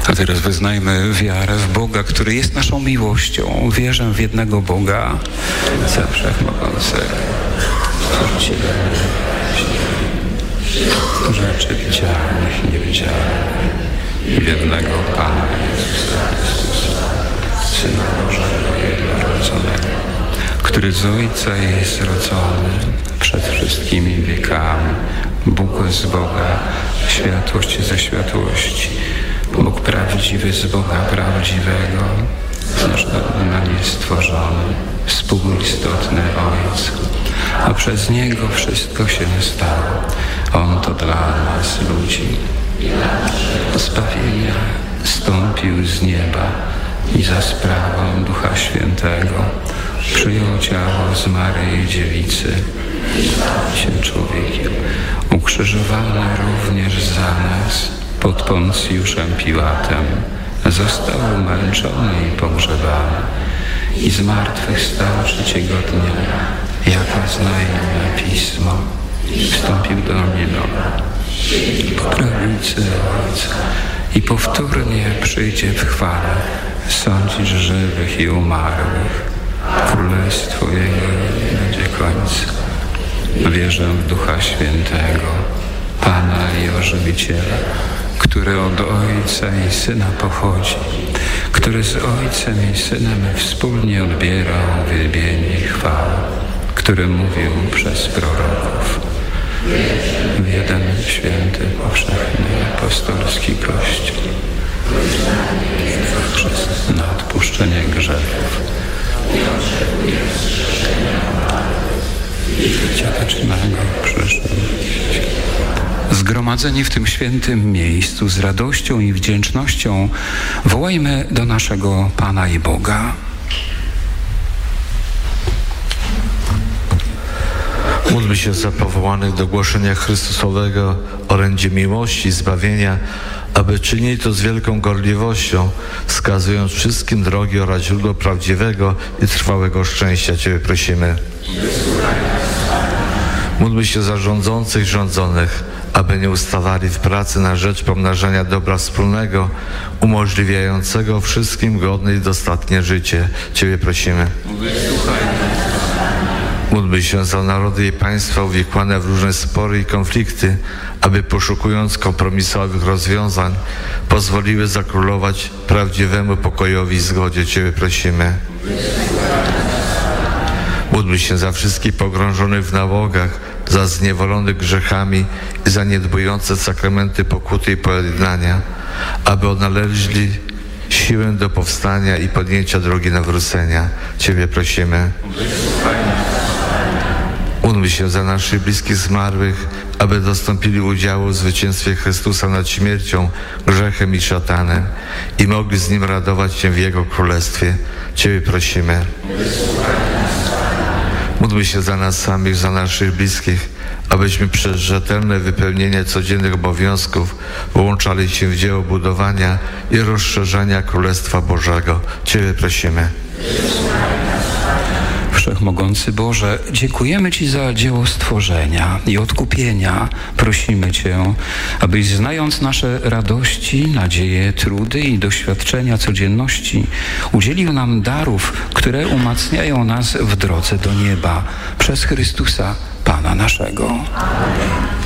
A teraz wyznajmy wiarę w Boga, który jest naszą miłością. Wierzę w jednego Boga, Ojca Wszechmogącego, Stworzyciela rzeczy widzialnych i niewidzialnych, i w jednego Pana Jezusa Chrystusa, Syna Bożego jednorodzonego, który z Ojca jest zrodzony przed wszystkimi wiekami, Bóg z Boga, światłość ze światłości, Bóg prawdziwy z Boga prawdziwego, na nie stworzony, współistotny Ojcu, a przez Niego wszystko się stało. On to dla nas, ludzi, zbawienia stąpił z nieba i za sprawą Ducha Świętego przyjął ciało z Maryi Dziewicy, się człowiekiem, ukrzyżowany również za nas pod Poncjuszem Piłatem, został umęczony i pogrzebany i zmartwychwstał trzeciego dnia, jak oznajmia Pismo, wstąpił do nieba po prawicy Ojca i powtórnie przyjdzie w chwale sądzić żywych i umarłych. Królestwo Jego nie będzie końca. Wierzę w Ducha Świętego, Pana i Ożywiciela, który od Ojca i Syna pochodzi, który z Ojcem i Synem wspólnie odbierał uwielbienie i chwałę, który mówił przez proroków w jeden święty, powszechny, apostolski Kościół na odpuszczenie grzechów wiecznego w przyszłym. Zgromadzeni w tym świętym miejscu z radością i wdzięcznością wołajmy do naszego Pana i Boga. Módlmy się za powołanych do głoszenia Chrystusowego orędzie miłości i zbawienia, aby czynili to z wielką gorliwością, wskazując wszystkim drogi oraz źródło prawdziwego i trwałego szczęścia. Ciebie prosimy. Módlmy się za rządzących i rządzonych, aby nie ustawali w pracy na rzecz pomnażania dobra wspólnego, umożliwiającego wszystkim godne i dostatnie życie. Ciebie prosimy. Módlmy się za narody i państwa uwikłane w różne spory i konflikty, aby poszukując kompromisowych rozwiązań, pozwoliły zakrólować prawdziwemu pokojowi i zgodzie. Ciebie prosimy. Módlmy się za wszystkich pogrążonych w nałogach, za zniewolonych grzechami i zaniedbujące sakramenty pokuty i pojednania, aby odnaleźli siłę do powstania i podjęcia drogi nawrócenia. Ciebie prosimy. Módlmy się za naszych bliskich zmarłych, aby dostąpili udziału w zwycięstwie Chrystusa nad śmiercią, grzechem i szatanem i mogli z Nim radować się w Jego Królestwie. Ciebie prosimy. Módlmy się za nas samych, za naszych bliskich, abyśmy przez rzetelne wypełnienie codziennych obowiązków włączali się w dzieło budowania i rozszerzania Królestwa Bożego. Ciebie prosimy. Wszechmogący Boże, dziękujemy Ci za dzieło stworzenia i odkupienia. Prosimy Cię, abyś znając nasze radości, nadzieje, trudy i doświadczenia codzienności, udzielił nam darów, które umacniają nas w drodze do nieba przez Chrystusa, Pana naszego. Amen.